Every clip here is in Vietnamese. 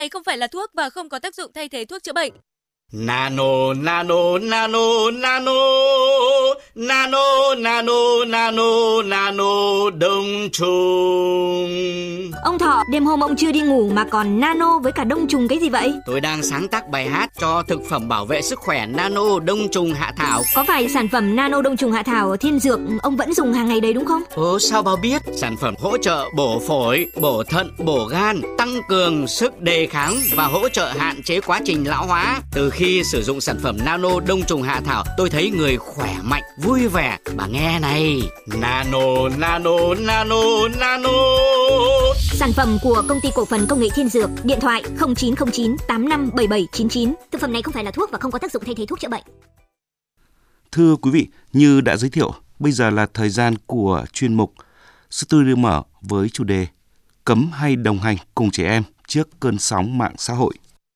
Đây không phải là thuốc và không có tác dụng thay thế thuốc chữa bệnh. Nano, nano, nano, nano, nano, nano, nano, nano, đông trùng. Ông Thọ, đêm hôm ông chưa đi ngủ mà còn nano với cả đông trùng cái gì vậy? Tôi đang sáng tác bài hát cho thực phẩm bảo vệ sức khỏe nano đông trùng hạ thảo. Có phải sản phẩm nano đông trùng hạ thảo Thiên Dược ông vẫn dùng hàng ngày đấy đúng không? Ồ, sao bà biết? Sản phẩm hỗ trợ bổ phổi, bổ thận, bổ gan, tăng cường sức đề kháng và hỗ trợ hạn chế quá trình lão hóa. Từ khi sử dụng sản phẩm nano đông trùng hạ thảo, tôi thấy người khỏe mạnh, vui vẻ. Bà nghe này, nano, nano, nano, nano. Sản phẩm của công ty cổ phần công nghệ Thiên Dược, điện thoại 0909 857799. Thực phẩm này không phải là thuốc và không có tác dụng thay thế thuốc chữa bệnh. Thưa quý vị, như đã giới thiệu, bây giờ là thời gian của chuyên mục Studio Mở với chủ đề Cấm hay đồng hành cùng trẻ em trước cơn sóng mạng xã hội.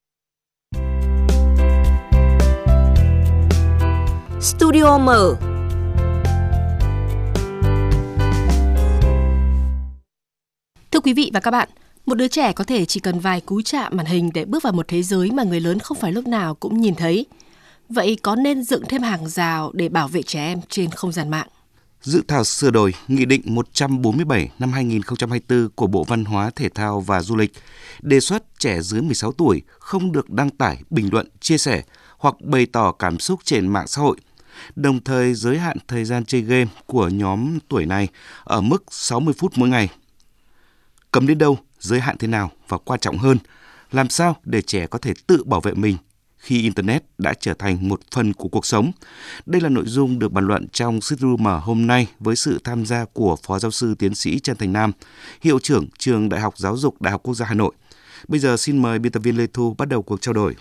Studio Mở. Thưa quý vị và các bạn, một đứa trẻ có thể chỉ cần vài cú chạm màn hình để bước vào một thế giới mà người lớn không phải lúc nào cũng nhìn thấy. Vậy có nên dựng thêm hàng rào để bảo vệ trẻ em trên không gian mạng? Dự thảo sửa đổi Nghị định 147 năm 2024 của Bộ Văn hóa, Thể thao và Du lịch đề xuất trẻ dưới 16 tuổi không được đăng tải, bình luận, chia sẻ hoặc bày tỏ cảm xúc trên mạng xã hội, đồng thời giới hạn thời gian chơi game của nhóm tuổi này ở mức 60 phút mỗi ngày. Cấm đến đâu, giới hạn thế nào và quan trọng hơn, làm sao để trẻ có thể tự bảo vệ mình khi Internet đã trở thành một phần của cuộc sống. Đây là nội dung được bàn luận trong Studio Mở hôm nay với sự tham gia của Phó Giáo sư Tiến sĩ Trần Thành Nam, Hiệu trưởng Trường Đại học Giáo dục Đại học Quốc gia Hà Nội. Bây giờ xin mời biên tập viên Lê Thu bắt đầu cuộc trao đổi.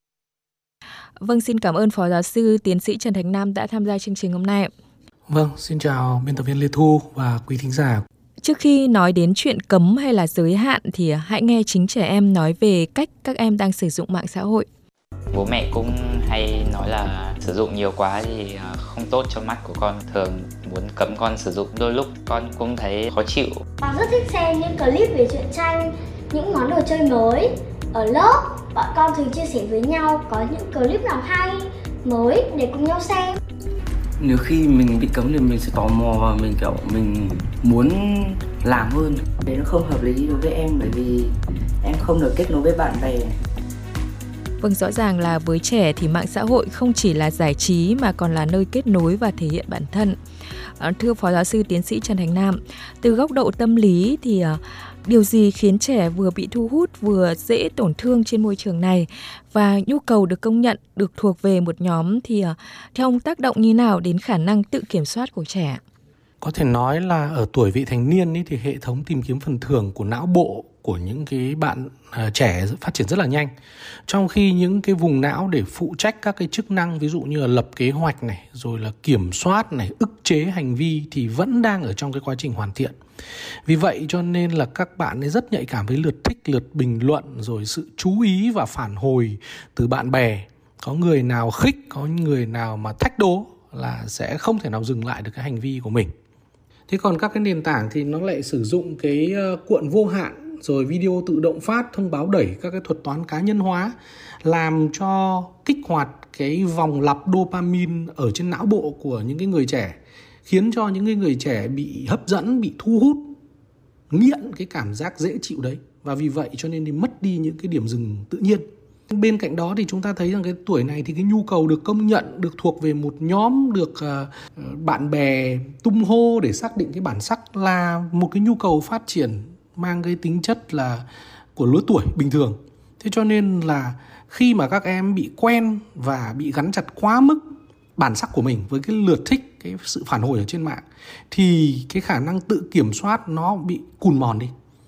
Vâng, xin cảm ơn Phó Giáo sư Tiến sĩ Trần Thành Nam đã tham gia chương trình hôm nay. Vâng, xin chào biên tập viên Lê Thu và quý thính giả. Trước khi nói đến chuyện cấm hay là giới hạn thì hãy nghe chính trẻ em nói về cách các em đang sử dụng mạng xã hội. Bố mẹ cũng hay nói là sử dụng nhiều quá thì không tốt cho mắt của con. Thường muốn cấm con sử dụng, đôi lúc con cũng thấy khó chịu. Con rất thích xem những clip về truyện tranh, những món đồ chơi mới. Ở lớp, bọn con thường chia sẻ với nhau có những clip nào hay, mới để cùng nhau xem. Nếu khi mình bị cấm thì mình sẽ tò mò và mình muốn làm hơn. Đấy nó không hợp lý đối với em bởi vì em không được kết nối với bạn bè. Vâng, rõ ràng là với trẻ thì mạng xã hội không chỉ là giải trí mà còn là nơi kết nối và thể hiện bản thân. Thưa Phó Giáo sư Tiến sĩ Trần Thành Nam, từ góc độ tâm lý thì điều gì khiến trẻ vừa bị thu hút vừa dễ tổn thương trên môi trường này, và nhu cầu được công nhận, được thuộc về một nhóm thì theo ông tác động như nào đến khả năng tự kiểm soát của trẻ? Có thể nói là ở tuổi vị thành niên ý, thì hệ thống tìm kiếm phần thưởng của não bộ của những cái bạn trẻ phát triển rất là nhanh. Trong khi những cái vùng não để phụ trách các cái chức năng ví dụ như là lập kế hoạch này, rồi là kiểm soát này, ức chế hành vi thì vẫn đang ở trong cái quá trình hoàn thiện. Vì vậy cho nên là các bạn ấy rất nhạy cảm với lượt thích, lượt bình luận, rồi sự chú ý và phản hồi từ bạn bè. Có người nào khích, có người nào mà thách đố là sẽ không thể nào dừng lại được cái hành vi của mình. Thế còn các cái nền tảng thì nó lại sử dụng cái cuộn vô hạn, rồi video tự động phát, thông báo đẩy, các cái thuật toán cá nhân hóa làm cho kích hoạt cái vòng lặp dopamine ở trên não bộ của những cái người trẻ, khiến cho những cái người trẻ bị hấp dẫn, bị thu hút, nghiện cái cảm giác dễ chịu đấy. Và vì vậy cho nên thì mất đi những cái điểm dừng tự nhiên. Bên cạnh đó thì chúng ta thấy rằng cái tuổi này thì cái nhu cầu được công nhận, được thuộc về một nhóm, được bạn bè tung hô để xác định cái bản sắc là một cái nhu cầu phát triển mang cái tính chất là của lứa tuổi bình thường. Thế cho nên là khi mà các em bị quen và bị gắn chặt quá mức bản sắc của mình với cái lượt thích, cái sự phản hồi ở trên mạng, thì cái khả năng tự kiểm soát nó bị cùn mòn đi,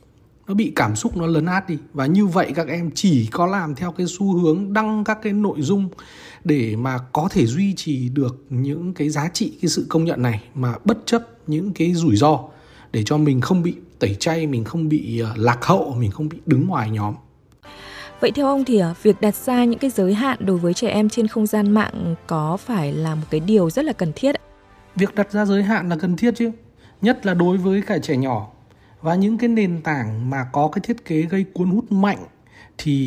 nó bị cảm xúc nó lấn át đi. Và như vậy các em chỉ có làm theo cái xu hướng đăng các cái nội dung để mà có thể duy trì được những cái giá trị, cái sự công nhận này, mà bất chấp những cái rủi ro để cho mình không bị tẩy chay, mình không bị lạc hậu, mình không bị đứng ngoài nhóm. Vậy theo ông thì việc đặt ra những cái giới hạn đối với trẻ em trên không gian mạng có phải là một cái điều rất là cần thiết? Việc đặt ra giới hạn là cần thiết chứ, nhất là đối với cả trẻ nhỏ. Và những cái nền tảng mà có cái thiết kế gây cuốn hút mạnh thì